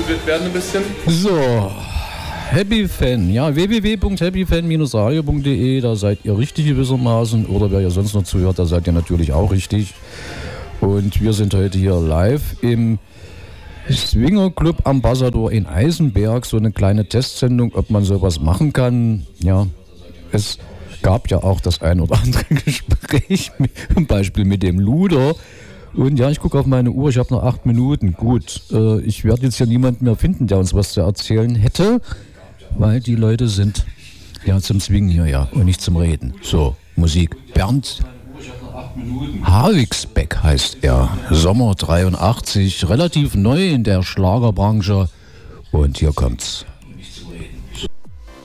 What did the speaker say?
wild werden ein bisschen. So, Happy Fan, ja, www.happyfan-radio.de, da seid ihr richtig gewissermaßen, oder wer ihr sonst noch zuhört, da seid ihr natürlich auch richtig. Und wir sind heute hier live im Swinger Club Ambassador in Eisenberg, so eine kleine Testsendung, ob man sowas machen kann. Ja, es gab ja auch das ein oder andere Gespräch, zum Beispiel mit dem Luder. Und ja, ich gucke auf meine Uhr, ich habe noch 8 Minuten. Gut, ich werde jetzt hier niemanden mehr finden, der uns was zu erzählen hätte, weil die Leute sind ja zum Swingen hier, ja, und nicht zum Reden. So, Musik. Bernd Havigsbeck heißt er. Sommer 83, relativ neu in der Schlagerbranche. Und hier kommt's.